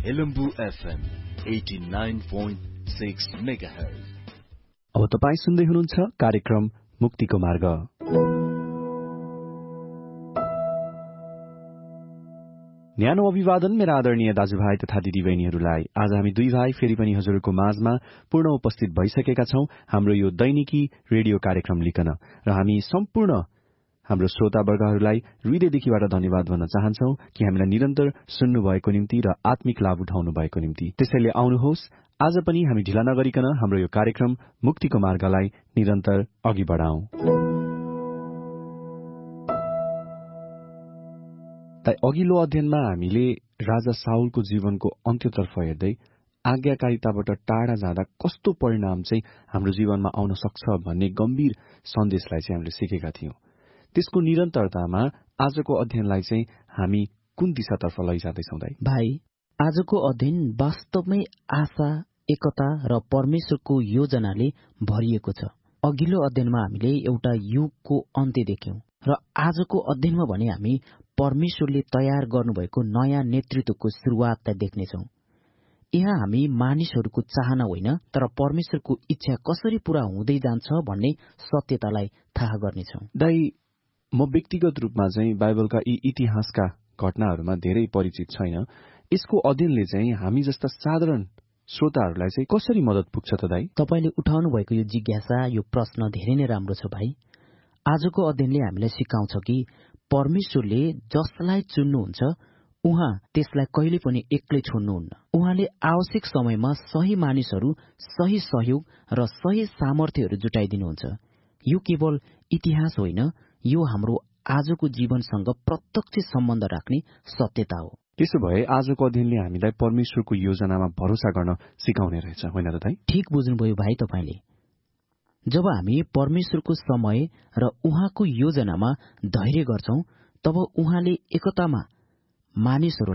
Helambu FM 89.6 megahertz. अब तपाईं सुन्दै हुनुहुन्छ कार्यक्रम मुक्तिको मार्ग। न्यानो अभिवादन मेरा आदरणीय दाजुभाइ तथा दिदीबहिनीहरूलाई। आज हामी दुई भाइ फेरि पनि हजुरको माझमा पूर्ण उपस्थित भइसकेका छौं हाम्रो यो दैनिकी रेडियो कार्यक्रम लिकन, र हामी सम्पूर्ण हाम्रो श्रोतावर्गहरूलाई हृदयदेखिबाट धन्यवाद भन्न चाहन्छौ कि हामीलाई निरन्तर सुन्नु भएको निम्ति र आत्मिक लाभ उठाउनु भएको निम्ति। त्यसैले आउनुहोस्, आज पनि हामी ढिला नगरिकन हाम्रो यो कार्यक्रम मुक्तिको मार्गलाई निरन्तर अघि बढाउँ। अघिल्लो अध्ययनमा हामीले राजा साउलको जीवनको अन्त्यतर्फ हेर्दै आज्ञाकारिताबाट टाढा जाँदा कस्तो परिणाम चाहिँ हाम्रो जीवनमा आउन सक्छ भन्ने गम्भीर सन्देशलाई चाहिँ हामीले सिकेका थियौं। त्यसको निरन्तरतामा आजको अध्ययनलाई चाहिँ हामी कुन दिशातर्फ लैजाँदैछौं दाइ? भाइ, आजको अध्ययन वास्तवमै आशा, एकता र परमेश्वरको योजनाले भरिएको छ। अघिल्लो अध्ययनमा हामीले एउटा युगको अन्त्य देख्यौं र आजको अध्ययनमा भने हामी परमेश्वरले तयार गर्नुभएको नयाँ नेतृत्वको सुरुवातलाई देख्नेछौं। यहाँ हामी मानिसहरूको चाहना होइन, तर परमेश्वरको इच्छा कसरी पूरा हुँदै जान्छ भन्ने सत्यतालाई थाहा गर्नेछौं। दाइ, म व्यक्तिगत रूपमा चाहिँ बाइबलका यी इतिहासका घटनाहरूमा धेरै परिचित छैन। यसको अध्ययनले चाहिँ हामी जस्ता साधारण श्रोताहरूलाई चाहिँ कसरी मद्दत पुग्छ त दाइ? तपाईले उठाउनु भएको यो जिज्ञासा, यो प्रश्न धेरै नै राम्रो छ भाइ। आजको अध्ययनले हामीलाई सिकाउँछ कि परमेश्वरले जसलाई चुन्नुहुन्छ उहाँ त्यसलाई कहिले पनि एक्लै छोड्नुहुन्न। उहाँले आवश्यक समयमा सही मानिसहरू, सही सहयोग र सही सामर्थ्यहरू जुटाइदिनुहुन्छ। यो केवल इतिहास होइन, यो हाम्रो आजको जीवनसँग प्रत्यक्ष सम्बन्ध राख्ने सत्यता हो। त्यसो भए आजको अध्ययनले हामीलाई परमेश्वरको योजनामा भरोसा गर्न सिकाउने रहेछ, होइन त दाइ? ठिक बुझ्नुभयो भाइ तपाईले। जब हामी परमेश्वरको समय र उहाँको योजनामा धैर्य गर्छौं, तब उहाँले एकतामा मानिसहरू